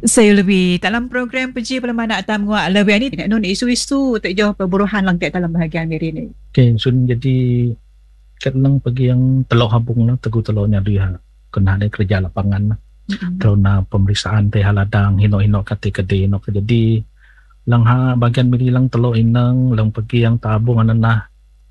Saya lebih dalam program Peji Pelemanak Atam Nguak lebih ni nak nun isu-isu tak jauh perburuhan lang tak dalam bahagian miri ni. Okay, so jadi kat lang pagi yang telok habung lah, teguh telok nyari kena ada kerja lapangan lah. Terus na pemeriksaan teh haladang hino-hino kate-kate hino jadi lang bagian miri lang telok inang lang pagi yang tabung anana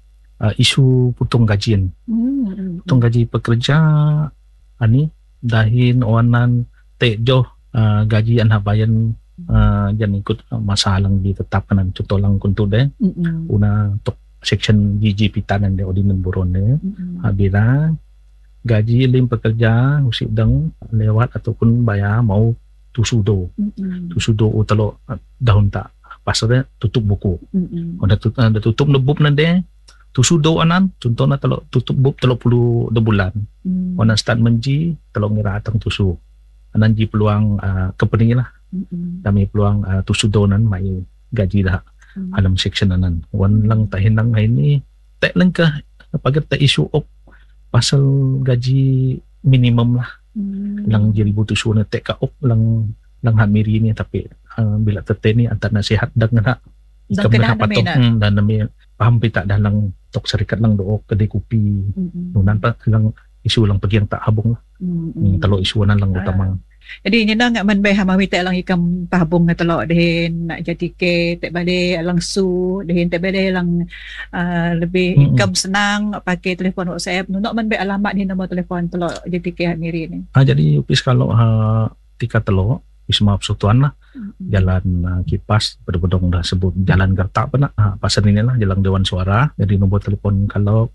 isu putung gajian. Putung gaji pekerja ani dahin oanan teh jauh gaji an habayan jan ikut masalah ditetapkan contoh lang kuntu deh una untuk section GG pitanan de ordinan buron deh bila gaji lim pekerja usip dang lewat ataupun bayar mau tusudo utalo dahun tak pasal tutup buku ada tutup nebub nande tusudo anan contohnya talo tutup bub 30 bulan ona start menji talo ngira atang tusu anan ji peluang company lah kami peluang tusudonan mai gaji dah alam section anan wan lang tahinang ini tek lang ka pag ta issue op pasal gaji minimum lah lang 1,000 tusu na tek ka op lang hamiri ni tapi bila teteni antar nasihat dak ngana ikam na patong dan nami paham pita dah lang tok serikat lang dook kedai kopi nunan pa lang isu lang pagi yang tak habung lah telo isu nan lang utama. Jadi nyena ngak man bay hamawi tak lang ikam pahabong nga telok dehin nak jadi ke tak balik lang su dehin tak balik lang lebih ikam senang pakai telefon WhatsApp nunok man bay alamat ni nombor telefon telok jadi ke miri ni. Jadi upis kalau tika telok Wisma Persatuan lah jalan Kipas berbedong dah sebut jalan Gertak pun pasar ini lah jalan Dewan Suara. Jadi nombor telefon kalau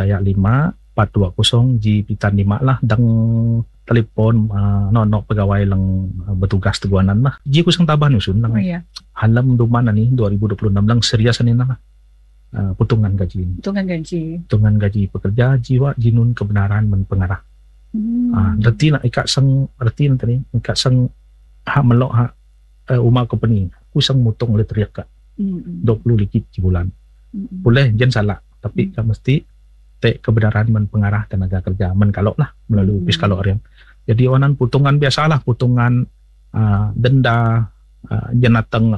015-420 G Pitan 5 lah dan telefon no pegawai lang bertugas teguanan lah. Ji kusang tabah nusun lang. Halam duman ni 2026 lang serius ni lah. Putungan gaji. Putungan gaji pekerja jiwa jinun kebenaran menpengarah. Reti nak ikat sang reti nanti ikat sang hak melok hak umar company kusang mutong le teriak 20 likit bulan. Boleh jen salah tapi kan mesti tek kebenaran menpengarah tenaga kerja menkalok lah melalui piskalok arian. Jadi onan putungan biasalah putungan denda jenatang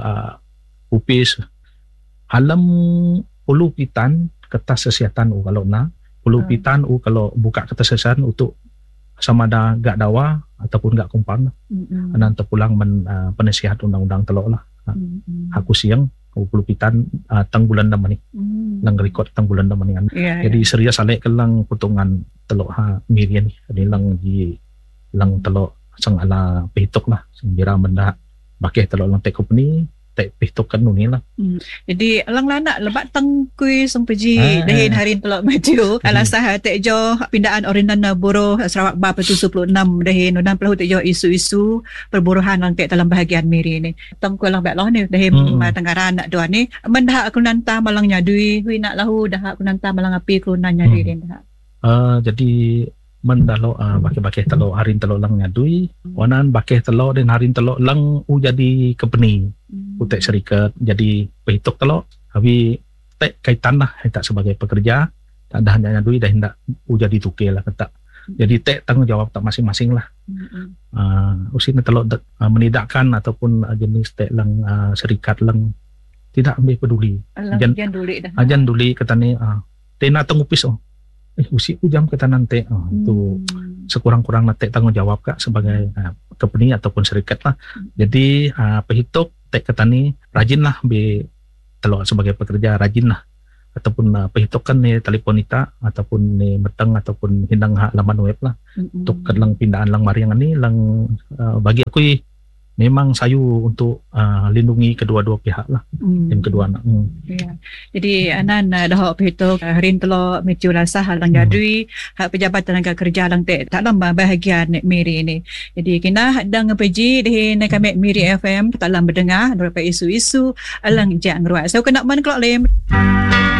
upis halam puluh pitan kertas kesihatan kalau puluh pitan kalau buka kertas kesihatan untuk sama ada gak dawa ataupun gak kumpang anan terpulang penasihat undang-undang telok lah aku siang 20 pitan tang bulan dah ni lang record tang bulan dah ni jadi serius alek kelang putungan telok mirian ni jadi lang telok sang ala pitok lah sembira benda bakeh telok lang tek company tek pitok kan ni lah. Jadi alang lanak lebat tengkui sempeji dahin harin telok maju alasah tek jo pindaan Ordinan Buruh Sarawak Bab 76 dahin udan pelahu tek jo isu-isu perburuhan lang tek dalam bahagian miri ni tengkui lang baklah ni dahin Tenggara nak dua ni mendah aku nanta malang nyadui hui nak lahu dah aku nanta malang api ku nan nyadui din dah. Jadi mendalo bakeh telok harin telok lang nyadui wanan bakeh telok dan harin telok lang jadi company utek serikat jadi pehitok telok tapi tek kaitan lah tak sebagai pekerja tak dah nyadui dah hendak jadi tuke lah kata jadi tek tanggung jawab tak masing-masing lah usin telok menidakkan ataupun jenis tek lang serikat lang tidak ambil peduli ajan duli kata ni tena tengupis usi jam kata nanti itu sekurang-kurang nanti tanggung jawab kak sebagai company ataupun serikat lah. Jadi pehitok tek kata ni rajin lah be telok sebagai pekerja rajin lah ataupun pehitok kan ni teleponita ataupun ni meteng ataupun hindang laman web lah untuk lang pindaan lang mariang ni lang bagi aku memang sayu untuk lindungi kedua-dua pihak lah yang kedua anak. Jadi anan dah pehitok harin telok mecu lasah lang jadui hak pejabat tenaga kerja lang tak dalam bahagian miri ni. Jadi kena dang peji dehin kami miri FM dalam berdengar daripada isu-isu alang jang ruat. So kena man kelak lem.